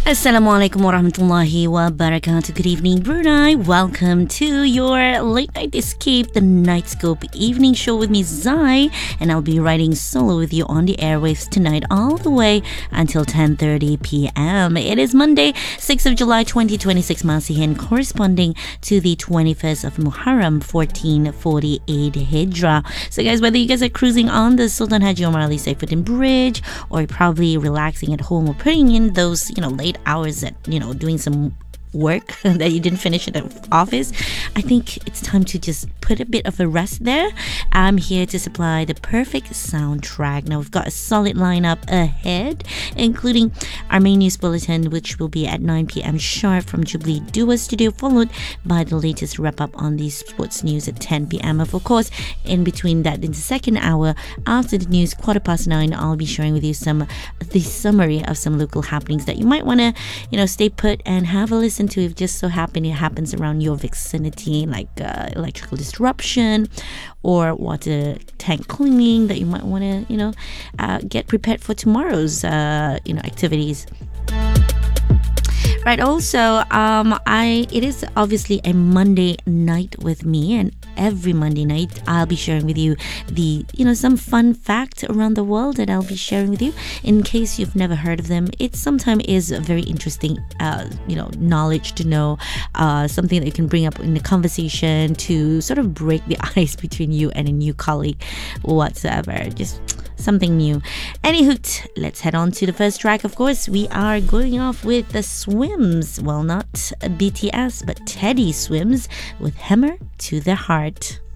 Assalamualaikum warahmatullahi wabarakatuh. Good evening, Brunei. Welcome to your late night escape, the Nightscope evening show with me, Zai, and I'll be riding solo with you on the airwaves tonight, all the way until 10:30 p.m. It is Monday, 6th of July, 2026, Masihin, corresponding to the 21st of Muharram, 1448 Hijrah. So, guys, whether you guys are cruising on the Sultan Haji Omar Ali Saifuddin Bridge, or probably relaxing at home, or putting in those, late hours at, doing some work that you didn't finish at the office, I think it's time to just put a bit of a rest there. I'm here to supply the perfect soundtrack. Now, we've got a solid lineup ahead, including our main news bulletin, which will be at 9 p.m. sharp from Jubilee Dua Studio, followed by the latest wrap-up on the sports news at 10 p.m. Of course, in between that, in the second hour, after the news, 9:15, I'll be sharing with you the summary of some local happenings that you might want to, stay put and have a listen to if just so happen it happens around your vicinity, like electrical disruption or water tank cleaning that you might want to get prepared for tomorrow's activities. Right, also, it is obviously a Monday night with me, and every Monday night I'll be sharing with you some fun facts around the world that I'll be sharing with you. In case you've never heard of them, it sometimes is a very interesting, knowledge to know, something that you can bring up in the conversation to sort of break the ice between you and a new colleague whatsoever. Just something new. Anywho, let's head on to the first track. Of course, we are going off with the Swims. Well, not BTS, but Teddy Swims with Hammer to the Heart.